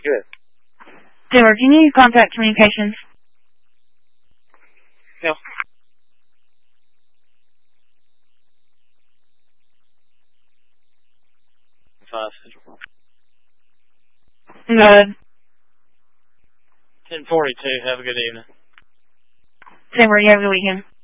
Good. Taylor, can you contact communications? No. Good. 10:42. Have a good evening. Taylor, you have a good weekend.